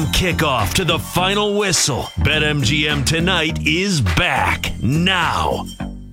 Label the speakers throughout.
Speaker 1: Kickoff to the final whistle. BetMGM Tonight is back now.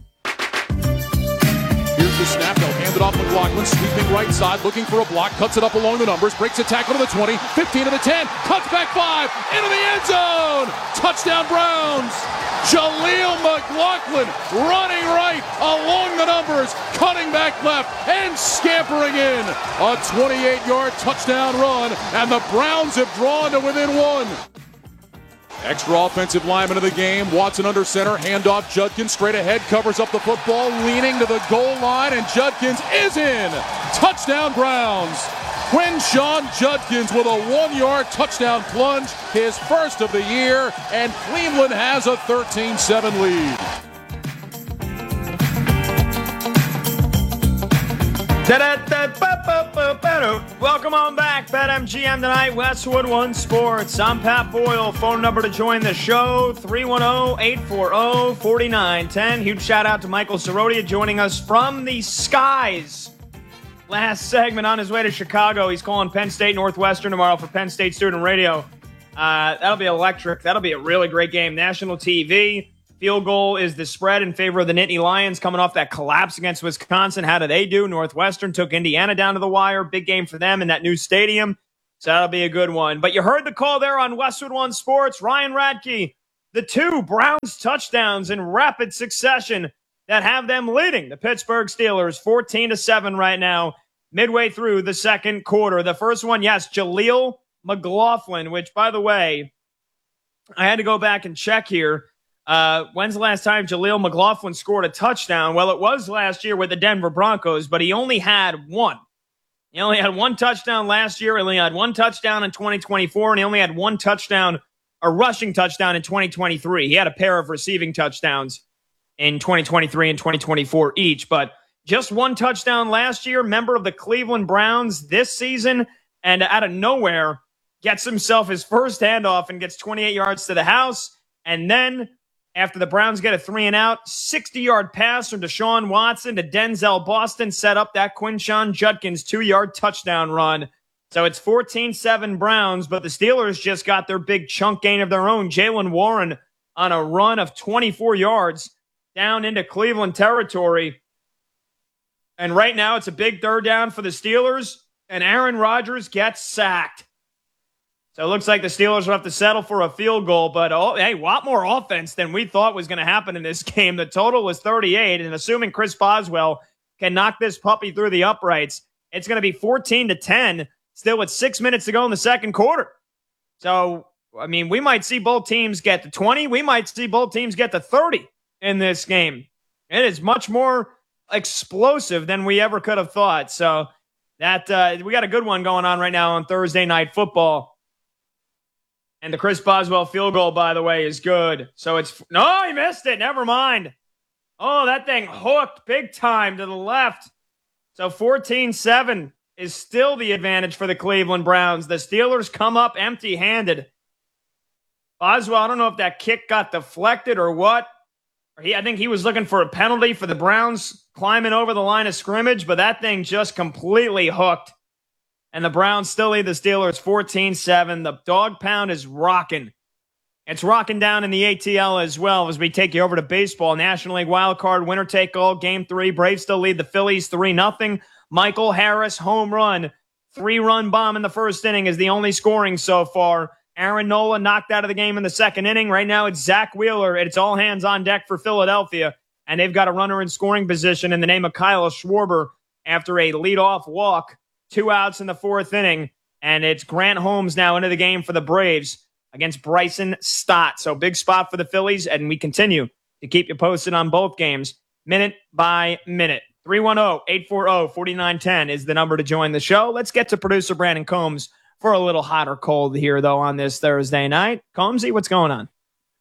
Speaker 2: Here's the snap, they'll hand it off McLaughlin, sweeping right side, looking for a block, cuts it up along the numbers, breaks a tackle to the 20, 15 to the 10, cuts back 5, into the end zone! Touchdown Browns! Jaleel McLaughlin running right along the numbers, cutting back left, and scampering in. A 28-yard touchdown run, and the Browns have drawn to within 1. Extra offensive lineman of the game. Watson under center. Handoff. Judkins straight ahead. Covers up the football. Leaning to the goal line. And Judkins is in. Touchdown Browns. Quinshon Judkins with a 1-yard touchdown plunge. His first of the year. And Cleveland has a 13-7 lead.
Speaker 3: Welcome on back, BetMGM Tonight, Westwood One Sports. I'm Pat Boyle. Phone number to join the show, 310-840-4910. Huge shout out to Michael Sorodia joining us from the skies. Last segment on his way to Chicago. He's calling Penn State Northwestern tomorrow for Penn State Student Radio. That'll be electric. That'll be a really great game. National TV. Field goal is the spread in favor of the Nittany Lions coming off that collapse against Wisconsin. How do they do? Northwestern took Indiana down to the wire. Big game for them in that new stadium. So that'll be a good one. But you heard the call there on Westwood One Sports. Ryan Radke, the 2 Browns touchdowns in rapid succession that have them leading the Pittsburgh Steelers 14-7 right now, midway through the second quarter. The first one, yes, Jaleel McLaughlin, which, by the way, I had to go back and check here. When's the last time Jaleel McLaughlin scored a touchdown? Well, it was last year with the Denver Broncos, but he only had 1. He only had 1 touchdown last year. He only had 1 touchdown in 2024, and he only had 1 touchdown, a rushing touchdown in 2023. He had a pair of receiving touchdowns in 2023 and 2024 each, but just 1 touchdown last year. Member of the Cleveland Browns this season, and out of nowhere, gets himself his first handoff and gets 28 yards to the house, and then after the Browns get a 3-and-out, 60-yard pass from Deshaun Watson to Denzel Boston set up that Quinshon Judkins 2-yard touchdown run. So it's 14-7 Browns, but the Steelers just got their big chunk gain of their own. Jaylen Warren on a run of 24 yards down into Cleveland territory. And right now it's a big third down for the Steelers, and Aaron Rodgers gets sacked. So it looks like the Steelers will have to settle for a field goal, but hey, a lot more offense than we thought was going to happen in this game. The total was 38, and assuming Chris Boswell can knock this puppy through the uprights, it's going to be 14-10, still with 6 minutes to go in the second quarter. So, I mean, we might see both teams get to 20. We might see both teams get to 30 in this game. It is much more explosive than we ever could have thought. So that we got a good one going on right now on Thursday Night Football. And the Chris Boswell field goal, by the way, is good. So it's... No, he missed it. Never mind. Oh, that thing hooked big time to the left. So 14-7 is still the advantage for the Cleveland Browns. The Steelers come up empty-handed. Boswell, I don't know if that kick got deflected or what. I think he was looking for a penalty for the Browns climbing over the line of scrimmage, but that thing just completely hooked. And the Browns still lead the Steelers 14-7. The dog pound is rocking. It's rocking down in the ATL as well as we take you over to baseball. National League wild card, winner take all, game 3. Braves still lead the Phillies 3-0. Michael Harris, home run. 3-run bomb in the first inning is the only scoring so far. Aaron Nola knocked out of the game in the second inning. Right now it's Zach Wheeler. It's all hands on deck for Philadelphia. And they've got a runner in scoring position in the name of Kyle Schwarber after a leadoff walk. 2 outs in the 4th inning, and it's Grant Holmes now into the game for the Braves against Bryson Stott. So big spot for the Phillies, and we continue to keep you posted on both games minute by minute. 310-840-4910 is the number to join the show. Let's get to producer Brandon Combs for a little hot or cold here, though, on this Thursday night. Combsy, what's going on?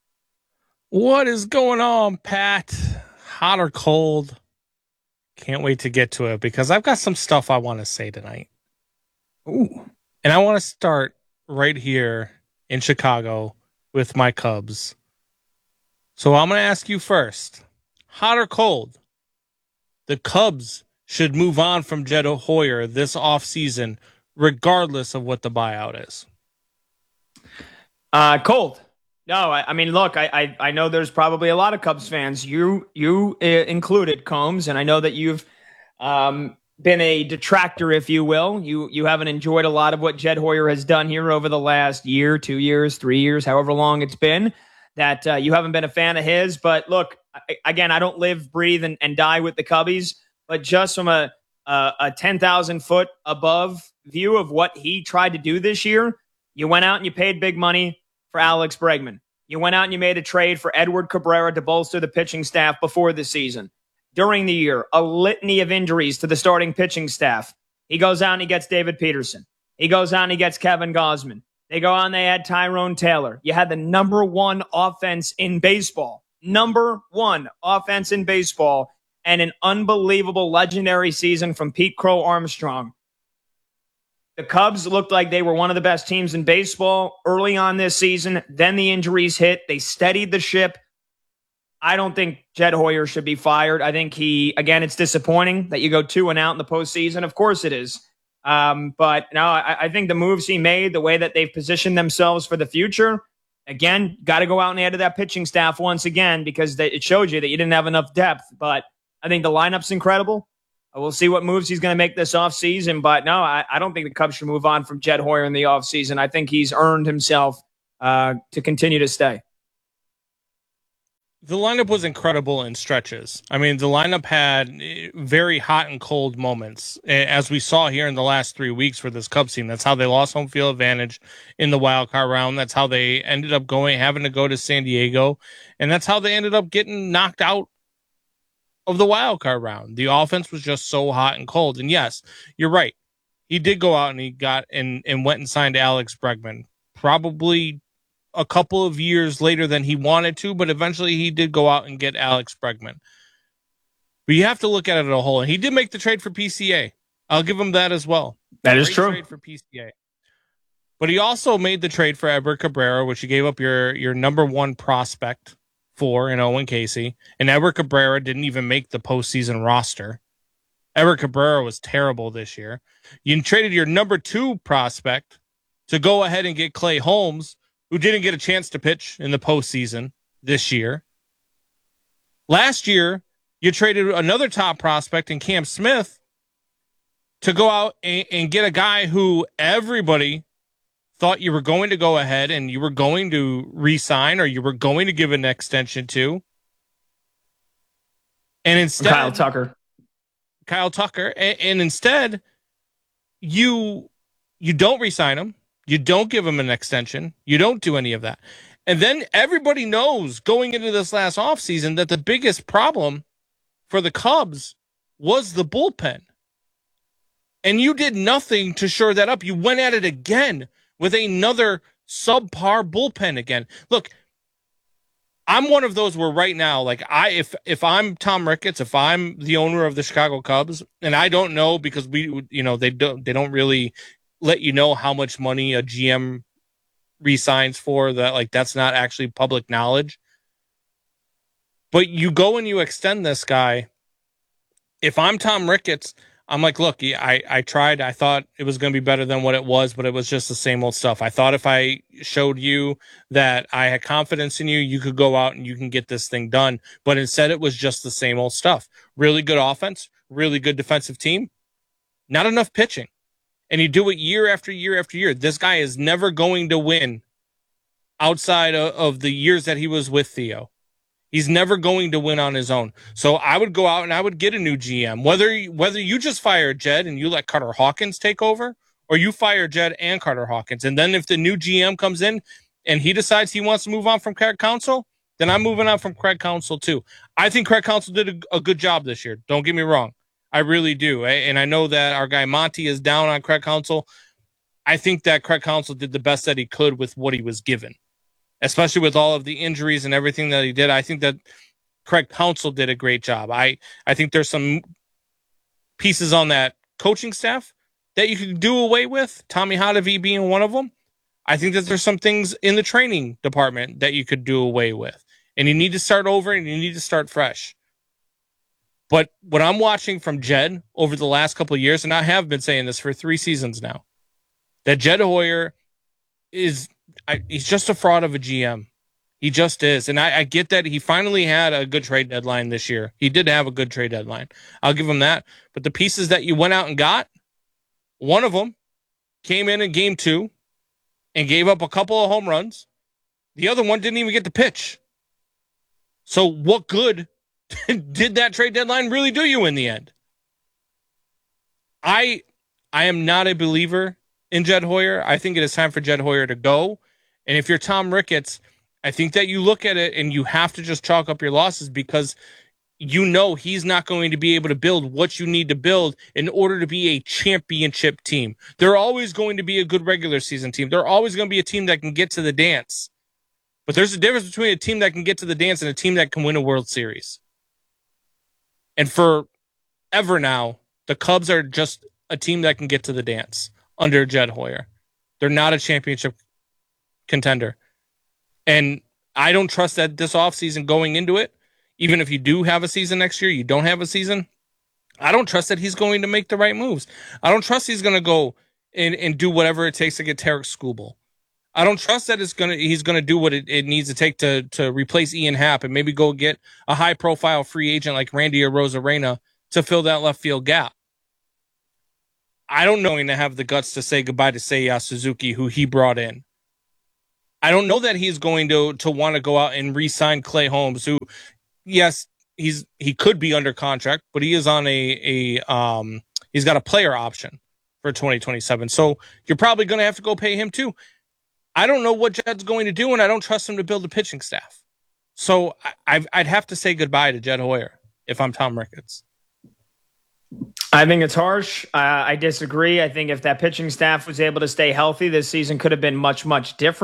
Speaker 4: What is going on, Pat? Hot or cold? Can't wait to get to it because I've got some stuff I want to say tonight.
Speaker 3: Ooh.
Speaker 4: And I want to start right here in Chicago with my Cubs. So I'm going to ask you first, hot or cold? The Cubs should move on from Jed Hoyer this offseason, regardless of what the buyout is.
Speaker 3: Cold. No, I mean, look, I know there's probably a lot of Cubs fans, you included, Combs, and I know that you've been a detractor, if you will. You haven't enjoyed a lot of what Jed Hoyer has done here over the last year, 2 years, 3 years, however long it's been. That you haven't been a fan of his. But look, again, I don't live, breathe, and die with the Cubbies, but just from a 10,000 foot above view of what he tried to do this year, you went out and you paid big money for Alex Bregman. You went out and you made a trade for Edward Cabrera to bolster the pitching staff before the season. During the year, a litany of injuries to the starting pitching staff. He goes out and he gets David Peterson. He goes out and he gets Kevin Gausman. They go out and they add Tyrone Taylor. You had the number one offense in baseball. Number one offense in baseball. And an unbelievable, legendary season from Pete Crow Armstrong. The Cubs looked like they were one of the best teams in baseball early on this season. Then the injuries hit. They steadied the ship. I don't think Jed Hoyer should be fired. I think it's disappointing that you go 2-out in the postseason. Of course it is. But no, I think the moves he made, the way that they've positioned themselves for the future, again, got to go out and add to that pitching staff once again, because it showed you that you didn't have enough depth. But I think the lineup's incredible. We'll see what moves he's going to make this offseason. But no, I don't think the Cubs should move on from Jed Hoyer in the offseason. I think he's earned himself to continue to stay.
Speaker 4: The lineup was incredible in stretches. I mean, the lineup had very hot and cold moments, as we saw here in the last 3 weeks for this Cubs team. That's how they lost home field advantage in the wild card round. That's how they ended up having to go to San Diego. And that's how they ended up getting knocked out of the wild card round. The offense was just so hot and cold. And yes, you're right. He did go out and he got and went and signed Alex Bregman, probably a couple of years later than he wanted to, but eventually he did go out and get Alex Bregman. But you have to look at it as a whole. And he did make the trade for PCA. I'll give him that as well.
Speaker 3: That is true.
Speaker 4: Trade for PCA. But he also made the trade for Edward Cabrera, which you gave up your number one prospect for in Owen Casey. And Edward Cabrera didn't even make the postseason roster. Edward Cabrera was terrible this year. You traded your number two prospect to go ahead and get Clay Holmes, who didn't get a chance to pitch in the postseason this year. Last year, you traded another top prospect in Cam Smith to go out and get a guy who everybody thought you were going to go ahead and you were going to re-sign or you were going to give an extension to. And instead... Kyle Tucker. And instead, you don't re-sign him. You don't give him an extension. You don't do any of that. And then everybody knows going into this last offseason that the biggest problem for the Cubs was the bullpen. And you did nothing to shore that up. You went at it again with another subpar bullpen again. Look, I'm one of those where right now, like if I'm Tom Ricketts, if I'm the owner of the Chicago Cubs, and I don't know because they don't really let you know how much money a GM resigns for, that like that's not actually public knowledge. But you go and you extend this guy. If I'm Tom Ricketts, I'm like, look, I tried. I thought it was going to be better than what it was, but it was just the same old stuff. I thought if I showed you that I had confidence in you, you could go out and you can get this thing done. But instead, it was just the same old stuff. Really good offense, really good defensive team, not enough pitching. And you do it year after year after year. This guy is never going to win outside of the years that he was with Theo. He's never going to win on his own. So I would go out and I would get a new GM. Whether you just fire Jed and you let Carter Hawkins take over, or you fire Jed and Carter Hawkins. And then if the new GM comes in and he decides he wants to move on from Craig Counsell, then I'm moving on from Craig Counsell too. I think Craig Counsell did a good job this year. Don't get me wrong. I really do. And I know that our guy Monty is down on Craig Counsell. I think that Craig Counsell did the best that he could with what he was given, especially with all of the injuries and everything that he did. I think that Craig Counsell did a great job. I think there's some pieces on that coaching staff that you could do away with, Tommy Hotovy being one of them. I think that there's some things in the training department that you could do away with. And you need to start over and you need to start fresh. But what I'm watching from Jed over the last couple of years, and I have been saying this for 3 seasons now, that Jed Hoyer is he's just a fraud of a GM. He just is. And I get that he finally had a good trade deadline this year. He did have a good trade deadline. I'll give him that. But the pieces that you went out and got, one of them came in game 2 and gave up a couple of home runs. The other one didn't even get to pitch. So what good did that trade deadline really do you in the end? I am not a believer in Jed Hoyer. I think it is time for Jed Hoyer to go. And if you're Tom Ricketts, I think that you look at it and you have to just chalk up your losses because you know he's not going to be able to build what you need to build in order to be a championship team. They're always going to be a good regular season team. They're always going to be a team that can get to the dance. But there's a difference between a team that can get to the dance and a team that can win a World Series. And forever now, the Cubs are just a team that can get to the dance under Jed Hoyer. They're not a championship contender. And I don't trust that this offseason going into it, even if you do have a season next year, you don't have a season, I don't trust that he's going to make the right moves. I don't trust he's going to go and do whatever it takes to get Tarek Skubal. I don't trust that he's going to do what it needs to take to replace Ian Happ and maybe go get a high-profile free agent like Randy Arozarena to fill that left field gap. I don't know him to have the guts to say goodbye to Seiya Suzuki, who he brought in. I don't know that he's going to want to go out and re-sign Clay Holmes, who, yes, he could be under contract, but he is on he's got a player option for 2027. So you're probably going to have to go pay him too. I don't know what Jed's going to do, and I don't trust him to build a pitching staff. So I'd have to say goodbye to Jed Hoyer if I'm Tom Ricketts.
Speaker 3: I think it's harsh. I disagree. I think if that pitching staff was able to stay healthy, this season could have been much, much different.